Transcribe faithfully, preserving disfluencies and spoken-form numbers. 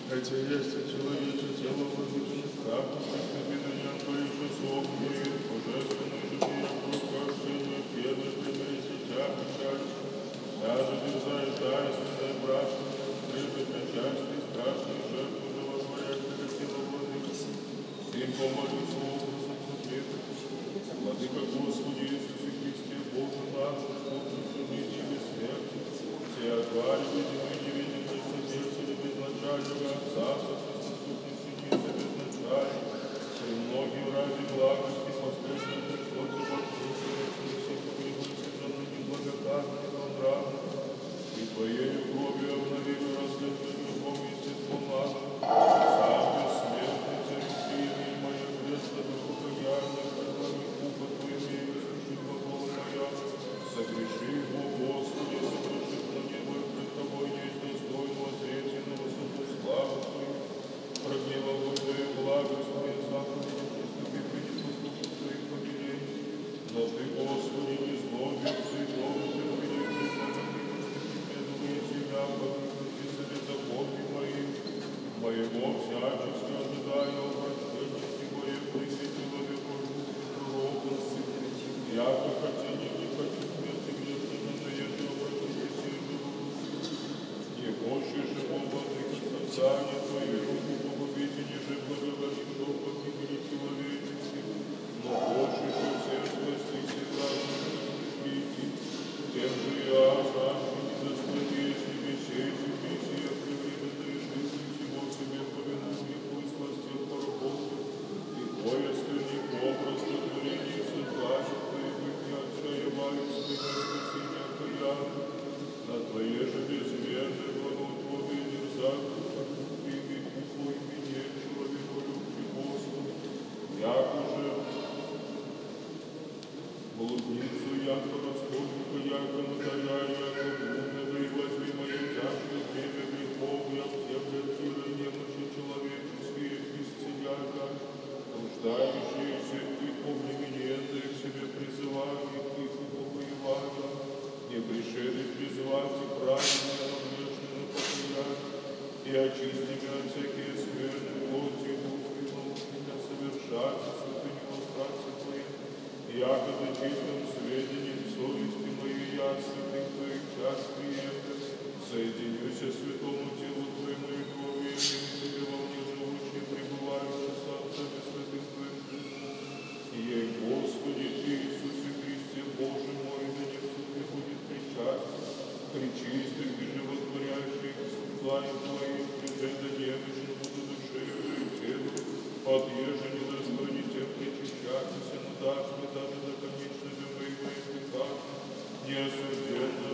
Хотя есть человече тело воздушных страхов, преступления твоих часов, мир, божественной любви, прокашение, первой примете, тя печать, даже дерзает таинственное брашное, прежде причастный, страшный жертву животворять, красиво владыка, всем помолюсь образом субъекта, владыка Господи Иисусе Христе, Боже наш, доступный жизни и бессмертия, все отваливай земли невидимой содержали безначального Отца, соступности неба безначального, при многим ради благости последних пришлось вокруг, всех превыше за ныне благодатно и злонравно, и Твоею кровью обновили различную любовь естеством адом, сам бессмертный царь и моя кресло покаяние, преклони ухо Твоими, и слушай глаголы моя, согреши его, Господи, согреши на небо, и пред Тобой есть достойного третьего высоту славу Твою, прогневал Твою благость, Твои заповеди, приступи при непослушных Твоих повелений, но Ты, Господи, не злобился и добр, терпелив, предлагай Тебя, погибнуть и совета Бога моим, моего всячески ожидая обращения Его, и присветила веков пророков, яко хотение не хочу смерти грешного, но если обратитесь и живу, не хочешь его владыка создания Твоей руку погубить, и не же благоволишь, что погибели человеческих, но хочешь и всем спастись и каждому прийти, тем же я, сами недостойный, если бесейся, бесия, привременная жизнь всего себе повинуй греху и сласти от пороковых, и Твое скверник образ творения создания Твоего, не отчаиваюсь, Ты не спасения окаянных, на Твое же безверное благоутробие дерзать, любимый куклу и мне, человеку любви Господу, яко же блудницу, яко раскольника, яко нотаря, яко блудного, и возьми мое тяжкое бремя грехов, я все блядкиры немощи человеческие, исцеляка, нуждающиеся и повремененные к себе призывая их и упокоевая, не пришедшие призывать и праведные, но грешные покаять, и очисти меня от всякие скверны, плоти, духу и науки, не совершать святыню страсти Твоих, якобы чистым сведением совести моей, я от святых Твоих час приемлю, соединюся святому телу Твоему и крови, и Тебе во мне живущий, пребывающий с Отцами святых Твоим духом. Ей, Господи, Ты, Иисусе Христе, Боже мой, да не в суде будет причастен, причистых и животворящих славе Твоих, прежде немощно буду душею и телу, отъеже недостойни тем причащаться, но дашь мне даже до конечного моего и прекрасно, не